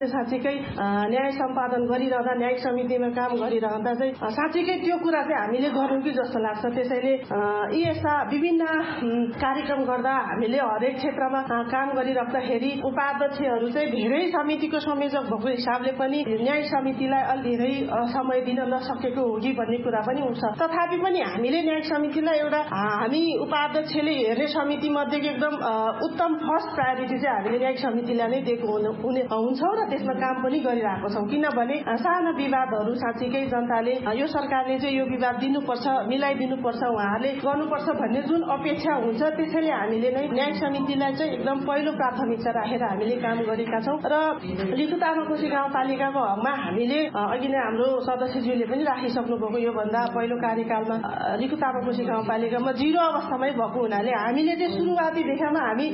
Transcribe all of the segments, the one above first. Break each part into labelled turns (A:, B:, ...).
A: साँच्चीकै न्याय सम्पादन गरिरहँदा न्यायिक समितिमा काम गरिरहँदा चाहिँ साँच्चीकै त्यो कुरा चाहिँ हामीले गरौँ कि जस्तो लाग्छ। त्यसैले यी यस्ता विभिन्न कार्यक्रम गर्दा हामीले हरेक क्षेत्रमा काम गरिराख्दाखेरि उपाध्यक्षहरू चाहिँ धेरै समितिको संयोजक भएको हिसाबले पनि न्याय समितिलाई अलि धेरै समय दिन नसकेको हो कि भन्ने कुरा पनि हुन्छ। तथापि पनि हामीले न्यायिक समितिलाई एउटा हामी उपाध्यक्षले हेर्ने समिति मध्येको एकदम उत्तम फर्स्ट प्रायोरिटी चाहिँ हामीले न्यायिक समितिलाई नै दिएको हुन्छौँ र त्यसमा काम पनि गरिरहेको छौँ। किनभने साना विवादहरू साँच्चीकै जनताले यो सरकारले चाहिँ यो विवाद दिनुपर्छ, मिलाइदिनुपर्छ, उहाँहरूले गर्नुपर्छ भन्ने जुन अपेक्षा हुन्छ, त्यसैले हामीले नै न्यायिक समितिलाई चाहिँ एकदम पहिलो प्राथमिकता राखेर हामीले काम गरेका छौँ। र लिखु तामाकोशी गाउँपालिकाको हकमा हामीले अघि नै हाम्रो सदस्यज्यूले पनि राखिसक्नु भएको योभन्दा पहिलो कार्यकालमा लिखु तामाकोशी गाउँपालिकामा 0 अवस्थामै भएको हुनाले हामीले चाहिँ सुरुवाती देखामा हामी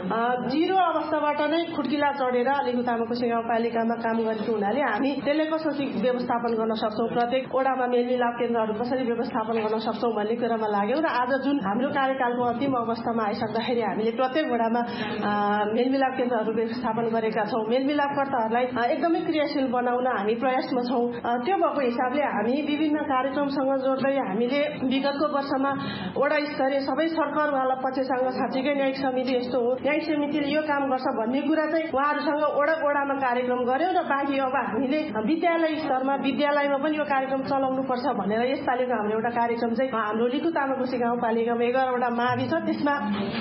A: 0 अवस्थाबाट नै खुड्किला चढेर लिखु तामाकोशी गाउँपालिकामा काम गरेको हुनाले हामी त्यसले कसरी व्यवस्थापन गर्न सक्छौँ, प्रत्येक वडामा मेलमिलाप केन्द्रहरू कसरी व्यवस्थापन गर्न सक्छौँ भन्ने कुरामा लाग्यौँ। र आज जुन हाम्रो कार्यकालको अन्तिम अवस्थामा आइसक्दाखेरि हामीले प्रत्येक वडामा मेलमिलाप केन्द्रहरू व्यवस्थापन गरेका छौँ। मेलमिलापकर्ताहरूलाई एकदमै क्रियाशील बनाउन हामी प्रयासमा छौँ। त्यो भएको हिसाबले हामी विभिन्न कार्यक्रमसँग जोड्दै हामीले विगतको वर्षमा वडा स्तरीय सबै सरकारवाला पक्षसँग साँच्चीकै न्यायिक समिति यस्तो हो, न्यायिक समितिले यो काम गर्छ भन्ने कुरा चाहिँ उहाँहरूसँग वडामा कार्यक्रम गर्यौँ। र बाँकी अब हामीले विद्यालय स्तरमा विद्यालयमा पनि यो कार्यक्रम चलाउनुपर्छ भनेर यसपालिको हाम्रो एउटा कार्यक्रम चाहिँ हाम्रो लिखु तामाकोशी गाउँपालिकामा 11वटा मावि छ, त्यसमा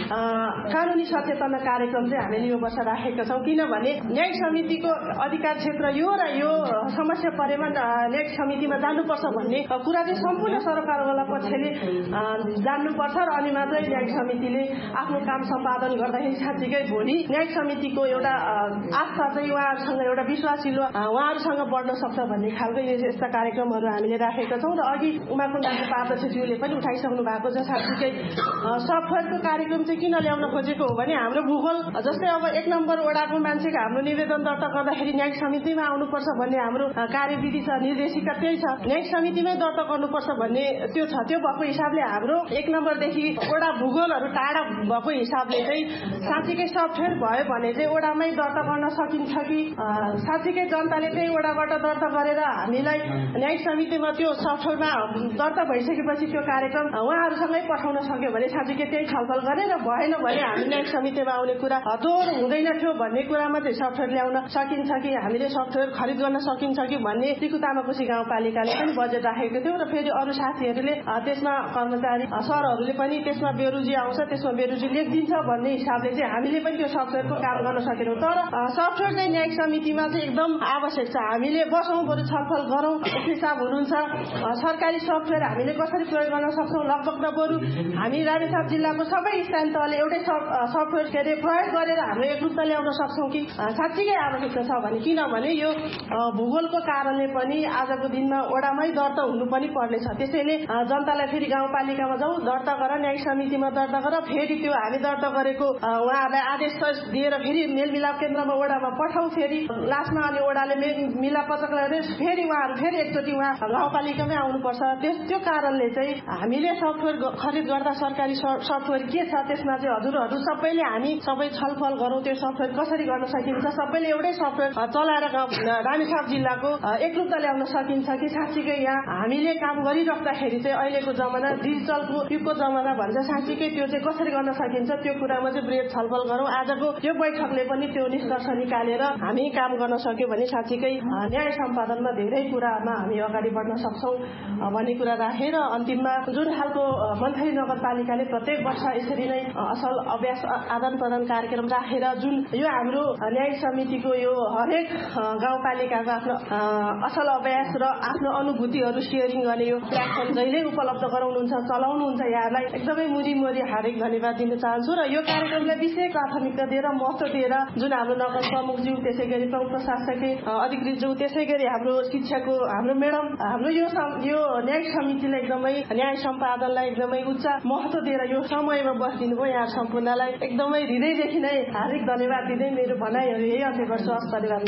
A: कानुनी सचेतना कार्यक्रम चाहिँ हामीले यो वर्ष राखेका छौँ। किनभने न्यायिक समितिको अधिकार क्षेत्र यो र यो समस्या परेमा न्यायिक समितिमा जानुपर्छ भन्ने कुरा चाहिँ सम्पूर्ण सरकारवाला पक्षले जान्नुपर्छ र अनि मात्रै न्यायिक समितिले आफ्नो काम सम्पादन गर्दाखेरि साँच्चीकै भोलि न्यायिक समितिको एउटा आस्था चाहिँ उहाँहरूसँग एउटा विश्वासिलो उहाँहरूसँग बढ्न सक्छ भन्ने खालको यस्ता कार्यक्रमहरू हामीले राखेका छौँ। र अघि उमाकुण्डको पार्षदज्यूले पनि उठाइसक्नु भएको छ, साँच्चीकै सफ्टवेयरको कार्यक्रम चाहिँ किन ल्याउन खोजेको हो भने हाम्रो भूगोल जस्तै अब 1 नम्बर वडाको मान्छेको हाम्रो निवेदन दर्ता गर्दाखेरि न्यायिक समितिमा आउनुपर्छ भन्ने हाम्रो कार्यविधि छ, निर्देशिका त्यही छ, न्यायिक समितिमै दर्ता गर्नुपर्छ भन्ने त्यो छ। त्यो भएको हिसाबले हाम्रो 1 नम्बरदेखि वडा भूगोलहरू टाढा भएको हिसाबले चाहिँ साँच्चीकै सफ्टवेयर भयो भने चाहिँ वडामै दर्ता गर्न सकिन्छ कि साँच्चीकै जनताले त्यही वडाबाट दर्ता गरेर हामीलाई न्यायिक समितिमा त्यो सफ्टवेयरमा दर्ता भइसकेपछि त्यो कार्यक्रम उहाँहरूसँगै पठाउन सक्यो भने साँच्चीकै त्यही छलफल गरेर भएन भने हामी न्यायिक समितिमा आउने कुरा दोहोर हुँदैन थियो भन्ने कुरामा चाहिँ सफ्टवेयर ल्याउन सकिन्छ कि हामीले सफ्टवेयर खरिद गर्न सकिन्छ कि भन्ने लिखु तामाकोशी गाउँपालिकाले पनि बजेट राखेको थियो। र फेरि अरू साथीहरूले त्यसमा कर्मचारी सरहरूले पनि त्यसमा बेरुजी आउँछ, त्यसमा बेरुजी लेखिदिन्छ भन्ने हिसाबले चाहिँ हामीले पनि त्यो सफ्टवेयरको काम गर्न सकेनौँ। तर सफ्टवेयर चाहिँ न्यायिक समितिमा चाहिँ एकदम आवश्यक छ। हामीले बसौँ, बरु छलफल गरौँ, हिसाब हुनुहुन्छ सरकारी सफ्टवेयर हामीले कसरी प्रयोग गर्न सक्छौँ। लगभग त बरु हामी रामेछाप जिल्लाको सबै स्थान तहले एउटै सफ्टवेयर प्रयोग गरेर हाम्रो एकरूपता ल्याउन सक्छौँ कि साँच्चीकै आवश्यकता छ भने। किनभने यो भूगोलको कारणले पनि आजको दिनमा वडामै दर्ता हुनु पनि पर्नेछ। त्यसैले जनतालाई फेरि गाउँपालिकामा जाउँ, दर्ता गर, न्यायिक समितिमा दर्ता गर, फेरि त्यो हामी दर्ता गरेको उहाँहरूलाई आदेश दिएर फेरि मेलमिलाप केन्द्रमा वडामा पठाउँ, फेरि लास्टमा अनि वडाले मिलाप पत्रक गरेर फेरि उहाँहरू फेरि एकचोटि उहाँ गाउँपालिकामै आउनुपर्छ। त्यो कारणले चाहिँ हामीले सफ्टवेयर खरिद गर्दा सरकारी सफ्टवेयर के छ त्यसमा चाहिँ हजुरहरू सबैले हामी सबै छलफल गरौँ, त्यो सफ्टवेयर कसरी गर्न सकिन्छ, सबैले एउटै सफ्टवेयर चलाएर रामेछाप जिल्लाको एकरूपता ल्याउन सकिन्छ कि साँच्चीकै यहाँ हामीले काम गरिराख्दाखेरि चाहिँ अहिलेको जमाना डिजिटलको युगको जमाना भन्छ, साँच्चीकै त्यो चाहिँ कसरी गर्न सकिन्छ त्यो कुरामा चाहिँ बृहत छलफल गरौँ। आजको यो बैठकले पनि त्यो निष्कर्ष निकालेर हामी काम गर्न सक्यो भने साँच्चीकै न्याय सम्पादनमा धेरै कुरामा हामी अगाडि बढ्न सक्छौँ भन्ने कुरा राखेर अन्तिममा जुन खालको मन्थली नगरपालिकाले प्रत्येक वर्ष यसरी नै असल अभ्यास आदान प्रदान कार्यक्रम राखेर जुन यो हाम्रो न्यायिक समितिको यो हरेक गाउँपालिकाको आफ्नो असल अभ्यास र आफ्नो अनुभूतिहरू सेयरिङ गर्ने यो प्लेटफर्म जहिले उपलब्ध गराउनुहुन्छ, चलाउनुहुन्छ, यहाँलाई एकदमै मुरी हार्दिक धन्यवाद दिन चाहन्छु। र यो कार्यक्रमलाई विशेष प्राथमिकता दिएर महत्त्व दिएर जुन हाम्रो नगर प्रमुखज्यू, त्यसै गरी प्रमुख प्रशासकीय अधिकृतज्यू, त्यसै गरी हाम्रो शिक्षाको हाम्रो म्याडम, हाम्रो यो न्यायिक समितिलाई एकदमै न्याय सम्पादनलाई एकदमै उच्च महत्त्व दिएर यो समयमा बसिदिनु भयो। यहाँ सम्पूर्णलाई एकदमै हृदयदेखि नै हार्दिक धन्यवाद दिँदै मेरो भनाइहरू यही अन्त्य गर्छु। धन्यवाद।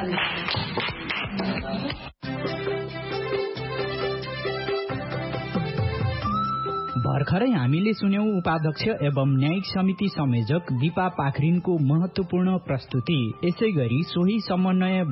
B: भर्खरै हामीले सुन्यौं उपाध्यक्ष एवं न्यायिक समिति संयोजक दिपा पाखरिनको महत्वपूर्ण प्रस्तुति। यसै गरी सोही समन्वय